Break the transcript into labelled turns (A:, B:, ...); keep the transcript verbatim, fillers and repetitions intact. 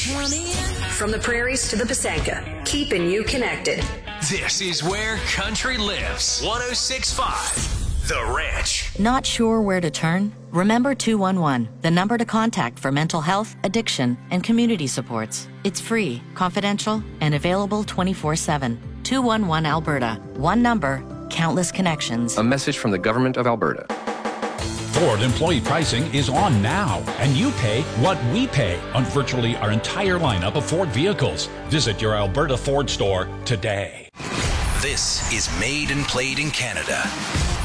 A: From the prairies to the Pasanka, keeping you connected.
B: This is where country lives. one oh six point five, The Ranch.
C: Not sure where to turn? Remember two one one, the number to contact for mental health, addiction, and community supports. It's free, confidential, and available twenty-four seven. two one one Alberta. One number, countless connections.
D: A message from the Government of Alberta.
E: Ford employee pricing is on now, and you pay what we pay on virtually our entire lineup of Ford vehicles. Visit your Alberta Ford store today.
B: This is Made and Played in Canada.